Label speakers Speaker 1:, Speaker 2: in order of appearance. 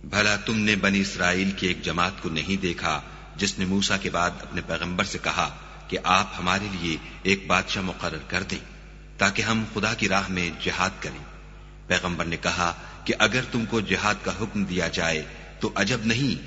Speaker 1: भला तुमने बनी इसराइल की एक जमात को नहीं देखा जिसने मूसा के बाद अपने पैगंबर से कहा कि आप हमारे लिए एक बादशाह मुकर्रर कर दें ताकि हम खुदा की राह में जिहाद करें। पैगंबर ने कहा कि अगर तुमको जिहाद का हुक्म दिया जाए तो अजब नहीं